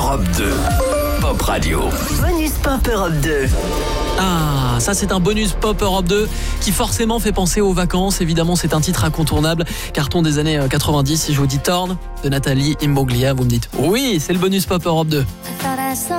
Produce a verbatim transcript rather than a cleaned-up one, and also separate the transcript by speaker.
Speaker 1: Europe deux. Pop Radio.
Speaker 2: Bonus Pop Europe deux.
Speaker 3: Ah, ça c'est un bonus Pop Europe deux qui forcément fait penser aux vacances. Évidemment, c'est un titre incontournable, carton des années quatre-vingt-dix. Si je vous dis Torn de Nathalie Imbruglia, vous me dites oui, c'est le bonus Pop Europe deux.